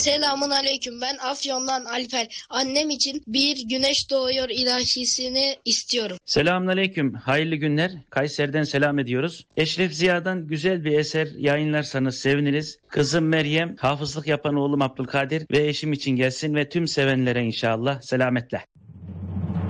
Selamun aleyküm. Ben Afyon'dan Alper. Annem için Bir Güneş Doğuyor ilahisini istiyorum. Selamünaleyküm. Hayırlı günler. Kayseri'den selam ediyoruz. Eşref Ziya'dan güzel bir eser yayınlarsanız seviniriz. Kızım Meryem, hafızlık yapan oğlum Abdülkadir ve eşim için gelsin ve tüm sevenlere inşallah selametle.